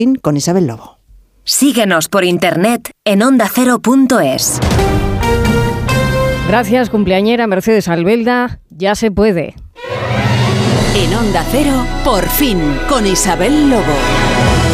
con Isabel Lobo. Síguenos por internet en ondacero.es. Gracias, cumpleañera Mercedes Albelda. Ya se puede. En Onda Cero, por fin, con Isabel Lobo.